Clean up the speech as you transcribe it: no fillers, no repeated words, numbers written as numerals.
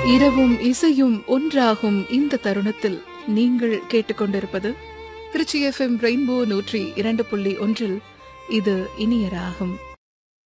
இரவும் இசையும் ஒன்றாகும் இந்த தருணத்தில் நீங்கள் கேட்டுக்கொண்டிருப்பது திருச்சி FM ரெயின்போ 102.1. இது இனிய ராகம்.